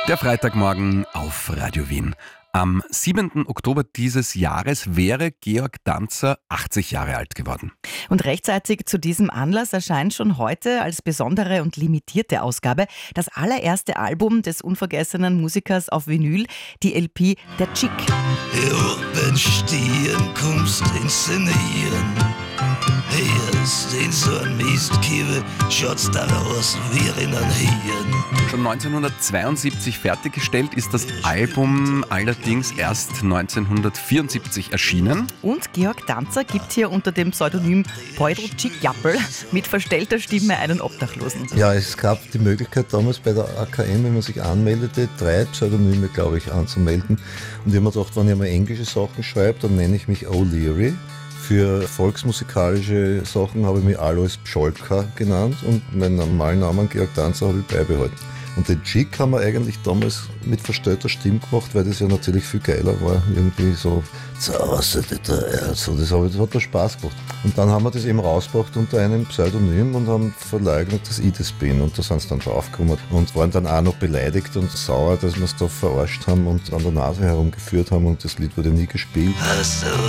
Der Freitagmorgen auf Radio Wien. Am 7. Oktober dieses Jahres wäre Georg Danzer 80 Jahre alt geworden. Und rechtzeitig zu diesem Anlass erscheint schon heute als besondere und limitierte Ausgabe das allererste Album des unvergessenen Musikers auf Vinyl, die LP Der Chick. Oben stehen, Kunst inszenieren. Hier ist den so ein Mistkiebe, schaut's daraus wie in ein Hirn. Schon 1972 fertiggestellt ist das Album allerdings erst 1974 erschienen. Und Georg Danzer gibt hier unter dem Pseudonym Peudel Chick Jappel mit verstellter Stimme einen Obdachlosen. Ja, es gab die Möglichkeit damals bei der AKM, wenn man sich anmeldete, 3 Pseudonyme, glaube ich, anzumelden. Und ich habe mir gedacht, wenn ich mal englische Sachen schreibe, dann nenne ich mich O'Leary. Für volksmusikalische Sachen habe ich mich Alois Pscholka genannt und meinen normalen Namen Georg Danzer habe ich beibehalten. Und den Chick haben wir eigentlich damals mit verstellter Stimme gemacht, weil das ja natürlich viel geiler war, irgendwie so so, das hat da Spaß gemacht. Und dann haben wir das eben rausgebracht unter einem Pseudonym und haben verleugnet, dass ich das bin. Und da sind sie dann draufgekommen und waren dann auch noch beleidigt und sauer, dass wir es da verarscht haben und an der Nase herumgeführt haben und das Lied wurde nie gespielt.